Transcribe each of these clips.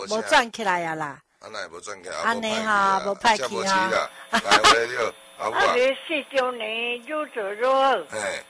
无转起来啊啦。 安那无转起来， 安尼哈，无歹去哈。 来，我了，阿母啊。 4周年入座如何？ 嘿。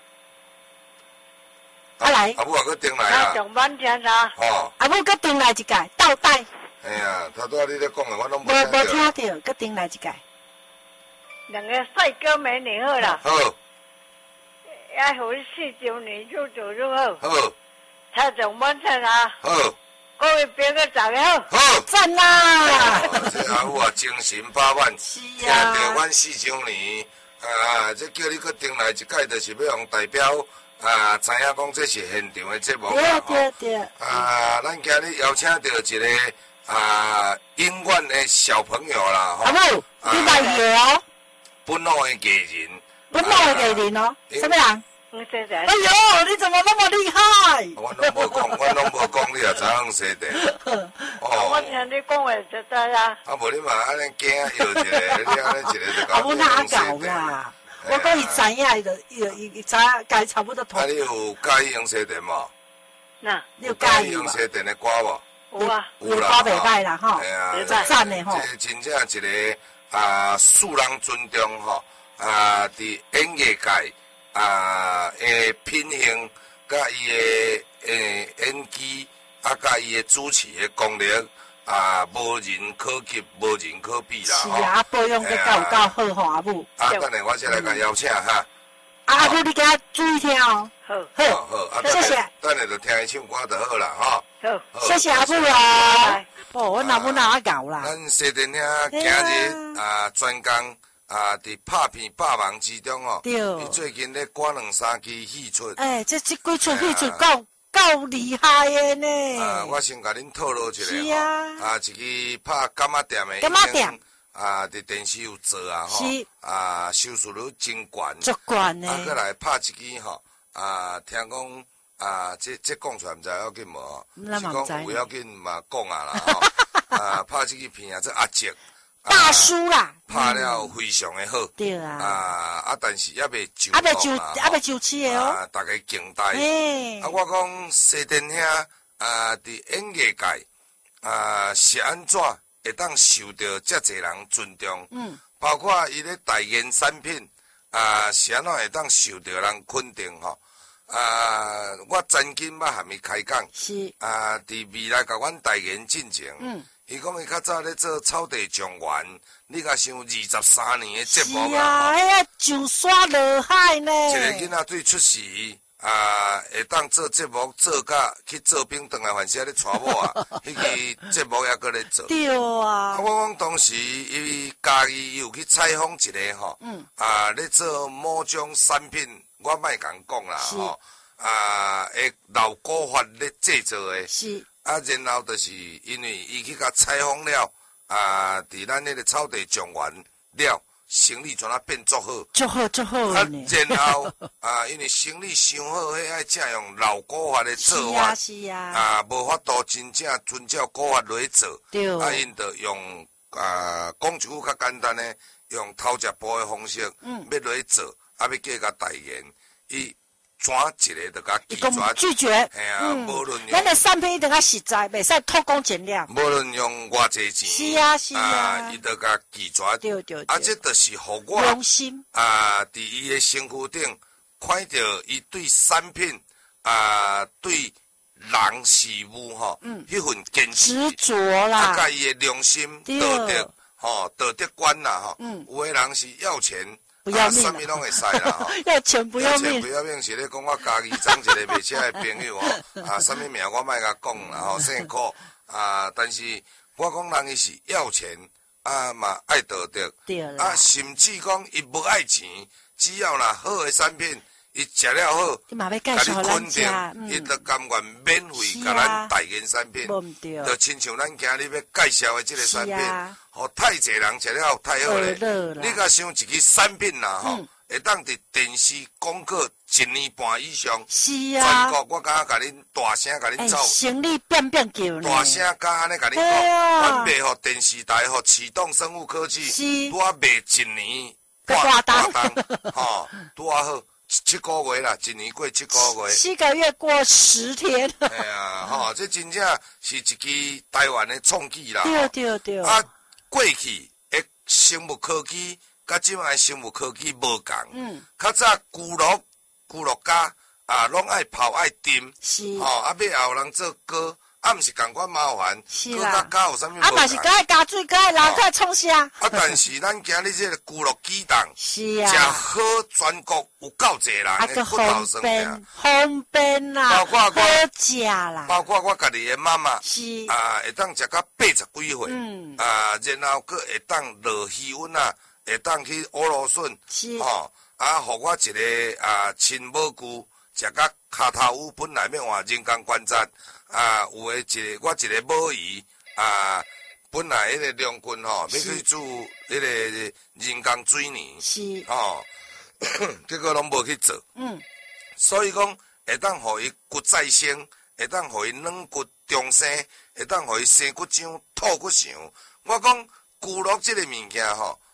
来。 阿母啊，佮订来啊。 上班前啦。 哦。 阿母佮订来一届，倒带。 哎呀，头拄仔你咧讲的，我拢无听到，佮订来一届。 两个帅哥美女好啦。 好。 要互4周年入座如何？ 好。 他上班前啦。 好。 各位朋友大家好。 好。 赞啦！ 这阿母啊，精神80000，听到阮4周年，这叫你佮订来一届，就是要用代表知影讲这是现场的节目啦。 对。 咱今日邀请到一个永远的小朋友啦， 阿母，你来了。 本土的艺人。 本土的艺人哦，什么人？哎呦，你怎么那么厉害？ 我拢无讲，你也知影说的。 我听你讲话就知啦。 无你嘛安尼惊摇一个，你安尼一个就搞。 我哪搞啦？我讲伊知影，伊知影，该差不多同。 你有介意用西电无？ 那你有介意用西电的歌无？ 有啊， 有啦，歌袂歹啦吼，赞的吼。 这真正一个素人尊重吼，伫演艺界。的品行，甲伊的演技，甲伊的主持的功力，无人可及，无人可比啦。 是啊，保养得够好吼，阿母。 等下我先来甲邀请哈。 阿母，你给他注意听哦。 好， 谢谢。 等下就听伊唱歌就好啦，哈。 好， 谢谢阿母啦。我阿母哪搞啦？ 咱西电遐今日专工。伫拍片百忙之中哦，伊最近咧赶2-3支戏出。 这几出戏出够厉害的呢。 我先甲恁透露一下。 是啊。 一支拍柑仔店的。 柑仔店。 伫电视有做吼。 是。 收视率真悬。 足悬呢。 过来拍一支吼，听讲这讲出来毋知要紧无？是讲有要紧嘛讲啦吼。拍这支片这阿杰。 大叔啦， 拍了非常的好， 对啊， 但是也未就就起的哦， 大家敬戴。我讲西电遐伫演艺界是安怎会当受到遮侪人尊重？包括伊咧代言产品是安怎会当受到人肯定吼？我曾经捌含伊开讲， 是伫未来甲阮代言进前。伊讲伊较早咧做草地状元，你甲想23年的节目啊！是啊，上山落海呢。 一个囡仔对出世会当做节目做甲去做兵，回来反正咧娶某啊，迄个节目还搁咧做。 对啊。 我讲当时伊家己有去采访一个吼，咧做某种产品，我莫共讲啦吼，会老古法咧制作的。 是。 然后就是因为伊去甲采访了，伫咱迄个草地状元了，生意全变足好， 足好呢。 然后因为生意伤好，迄爱正用老古法的做法， 是啊， 无法度真正遵照古法来做， 对， 因着用讲一句较简单的，用偷食步的方式，要来做，要叫伊甲代言，伊。转一个就甲拒绝， 无论咱的产品一定较实在，袂使偷工减料。 无论用偌济钱， 是啊， 伊就甲拒绝。 对， 这就是互我用心伫伊的身躯顶看到伊对产品对人事物吼，迄份坚持执着啦， 甲伊的良心道德观啦吼，有的人是要钱。 不要命， 什么拢会使啦！ 要钱不要命， 不要命是咧讲我家己装一个卖车的朋友吼，什么名我莫甲讲啦吼，辛苦但是我讲人伊是要钱嘛爱道德，甚至讲伊无爱钱，只要啦好的产品，伊食了好，甲你肯定，伊就甘愿免费甲咱代言产品，就亲像咱今日要介绍的这个产品。太侪人食了太好咧！你甲想一支产品啦吼，会当伫电视广告1年半以上， 是啊， 全国我敢甲恁大声甲恁走， 生理变叫呢， 大声甲安尼甲恁讲，阮卖互电视台互启动生物科技，拄啊卖1年半档，拄啊好 7个月啦，一年过7个月。 7个月过10天。 哎呀，吼，这真正是一支台湾的创举啦。 对。 啊，过去的生物科技，甲即摆生物科技无共。较早咕噜家啊，拢爱泡爱浸。 是。 吼，啊，尾后有人做糕。毋是共款麻烦， 是啦， 甲有啥物无？ 嘛是爱加水，爱捞开创啥？ 但是咱今日这个咕噜鸡蛋， 是啊， 食好全国有够侪人， 个方便啦， 包括好食啦， 包括我家己的妈妈， 是会当食到80几岁，然后佫会当落气温啊，会当去乌芦笋， 是互我一个亲母舅食到骹头乌，本来要换人工关节。有诶我一个母姨本来迄个梁君要去做迄个人工水泥， 是结果拢无去做。所以讲会当互伊骨再生，会当互伊软骨重生，会当互伊生骨长、吐骨长。我讲咕噜这个物件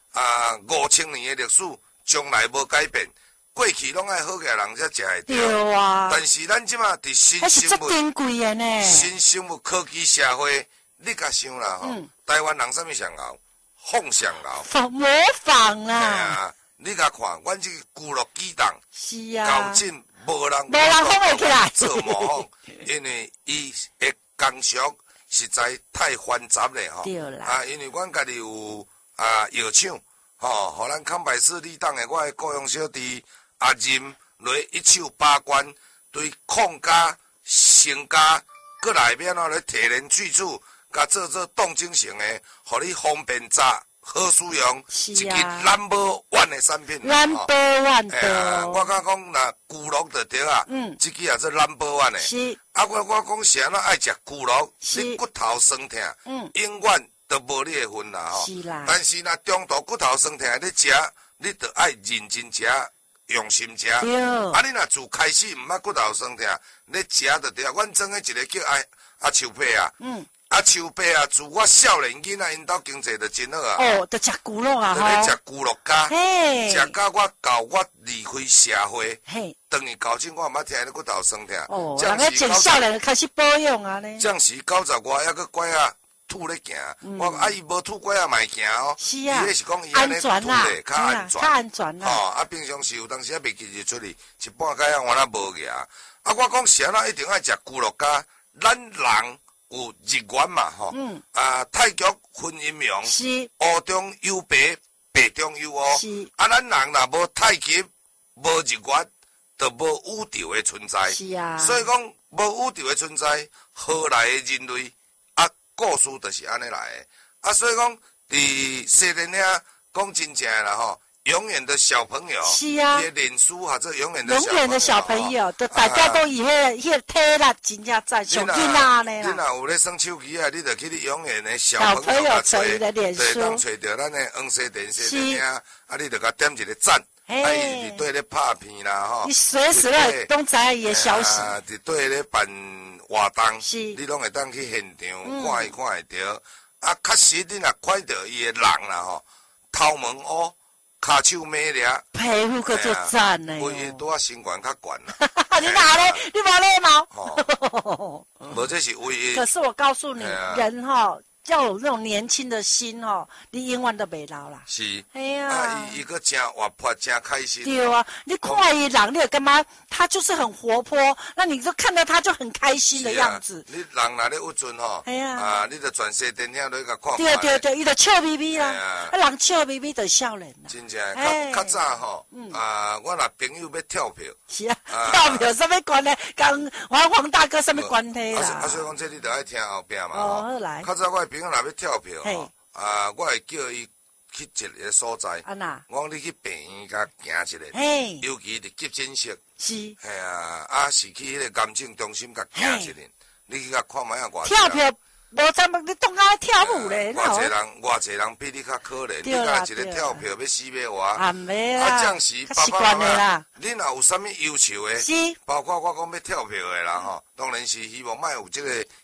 5000年的历史，从来无改变。过去拢爱好个人才食会着， 但是咱即马伫新生物科技社会，你甲想啦台湾人啥物上后？仿上后。 模仿啊！ 你甲看，阮这个咕噜鸡蛋， 是啊， 搞真无人仿会起来， 做模仿，因为伊的工序实在太繁杂了对啦。 因为阮家己有药厂，互咱康柏斯立党的我的雇佣小弟。阿任落一手把关，对抗加、升加，搁内面咧提炼萃取，甲做动精型的，互你方便炸、好使用，一支 No.1 的产品。 No.1 的。 我敢讲，若咕噜就对啊。这支也是 No.1 的。 是。 我讲是安怎爱食咕噜，你骨头酸痛，永远都无你的份啦是啦。 但是若中途骨头酸痛，你食，你得爱认真食。用心食，你若自开始毋捌骨头酸痛，你食就对啊。阮装诶一个叫阿秋伯啊，阿秋伯啊，自我少年囡仔因兜经济就真好啊。 就食咕噜啊， 就咧食咕噜咖，食到我离开社会，当于到今我毋捌听你骨头酸痛。 人个真少年开始保养啊呢。 将是90外还佫拐吐咧行，我伊无吐过嘛会行哦。 是啊， 伊咧是讲伊安尼吐咧较安全， 较安全啦。 平常时有当时袂记日出去，一半摆我那无个我讲是安怎一定爱食咕噜咖，咱人有日元嘛太极分阴阳，乌中有白，白中有乌。咱人若无太极，无日元，就无宇宙的存在。 是啊， 所以讲无宇宙的存在，何来的人类？故事就是安尼来的所以讲，伫细年遐讲真正啦永远的小朋友， 是啊， 脸书或者永远的小朋友，都大家都以迄个体力真正在上囡仔呢啦。 你若有咧耍手机你就去你永远的小朋友找伊的脸书， 对，当找着咱的黄色电视厅你就甲点一个赞。伊对咧拍片啦你随时都知伊的消息。 对咧办活动， 你拢会当去现场看伊看会着。确实你若看到伊的人啦头毛乌，骹手美丽， 皮肤可做赞呢。 伊拄身管较悬啦。 你哪咧？你无礼貌。 无这是为。 可是我告诉你，人要有那种年轻的心你永远都袂老啦。 是。 哎呀。 伊个真活泼，真开心。 对啊，你看伊人，你就干嘛？他就是很活泼，那你就看到他就很开心的样子。 你人若咧有阵哎呀。 你就全世电影都甲看。 对，伊就笑眯眯啦。人笑眯眯就笑人啦。 真正，较早我若朋友要跳票。 是啊，跳票什么关系？跟黄大哥什么关系啦？ 所以讲这你就爱听后壁嘛。 好来。 较早我朋友若要跳票我会叫伊去一个所在。我讲你去病院甲行一个，尤其是急诊室。 是。 是去迄个癌症中心甲行一个，你去甲看卖外跳票。无怎么你当下跳舞咧？ 偌济人比你较可怜，你若一个跳票要死要活。 袂啦。这样时爸爸妈妈，你若有啥物要求的，包括我讲要跳票的啦当然是希望莫有这个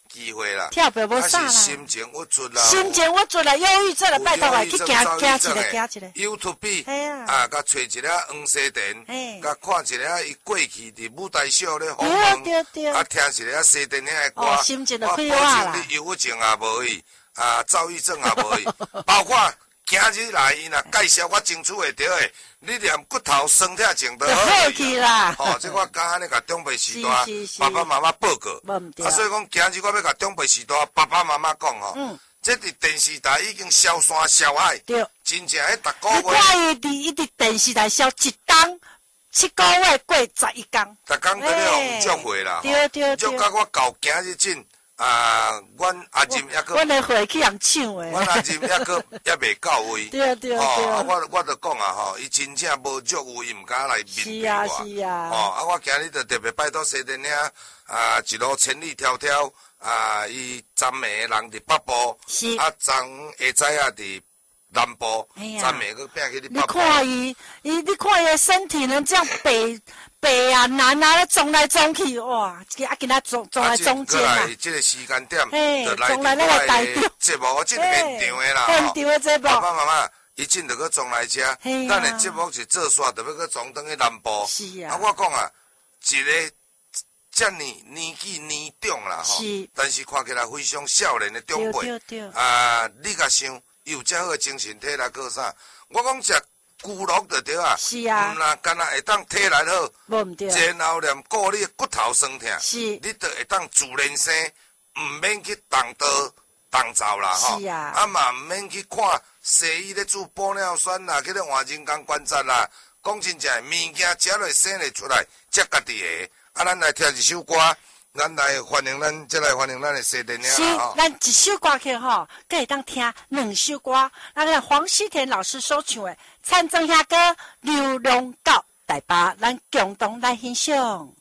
机会啦。 跳票无啥啦。 心情郁卒啦。 心情郁卒啦，忧郁症啦，拜托来去行一个。 YouTube， 啊， 甲找一个黄西田，甲看一个伊过去伫舞台秀咧访问，啊，听一个西田遐个歌， 心情就快活啦。 你忧郁症也无去，躁郁症也无去，包括今日来伊若介绍我争取会着的，你连骨头酸痛症都好去啦。 吼，这我敢安尼甲长辈时代爸爸妈妈报告，所以讲今日我要甲长辈时代爸爸妈妈讲吼，这伫电视台已经消山消海，真正迄逐个月。 你看伊伫电视台消一档7个月过11天， 逐工在咧互祝贺啦，祝甲我到今日真。阮阿任抑个， 阮的回去人抢的。 阮阿任抑个也未到位。 对， 我就讲啊吼，伊真正无足有，伊毋敢来面对我。 是啊。 我今日就特别拜托西田遐一路千里迢迢伊站的人伫北部，站下仔啊伫南部，站的个拼去伫北部。 你看伊的身体能这样北啊南啊，撞来撞去，哇！今仔撞来中间啊。 这个时间点， 撞来那个台中节目，这现场的啦， 现场的节目。 爸爸妈妈，伊真着去撞来遮，咱的节目是做煞，着要去撞转去南部。 是啊。 我讲啊，一个遮尔年纪年长啦吼，但是看起来非常少年的长辈。你甲想，伊有遮好的精神体力个啥？我讲食。骨碌就对啊， 是啊， 毋若干那会当体力好， 无毋对， 然后连顾你骨头酸痛， 是， 你就会当自然生，毋免去动刀动灶啦吼， 是啊， 嘛毋免去看西医咧煮玻尿酸啦，去咧换人工关节啦，讲真正物件食落生得出来，才家己下。咱来听一首歌，咱来欢迎咱的西田是，咱一首歌曲吼，可以当听2首歌，咱黄西田老师所唱的。参政遐歌流浪到台北，咱共同来欣赏。